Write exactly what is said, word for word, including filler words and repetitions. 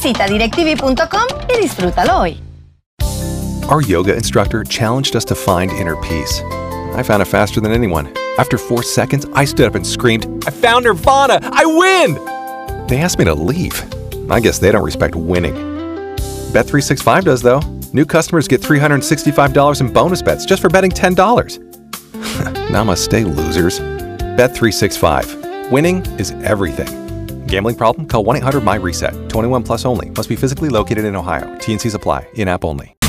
Visita directv punto com y disfrútalo hoy. Our yoga instructor challenged us to find inner peace. I found it faster than anyone. After four seconds, I stood up and screamed, "I found Nirvana! I win!" They asked me to leave. I guess they don't respect winning. Bet three sixty-five does, though. New customers get three hundred sixty-five dollars in bonus bets just for betting ten dollars. Namaste, losers. Bet three sixty-five. Winning is everything. Gambling problem? Call one eight hundred M Y RESET. twenty-one plus only. Must be physically located in Ohio. T and Cs apply. In-app only.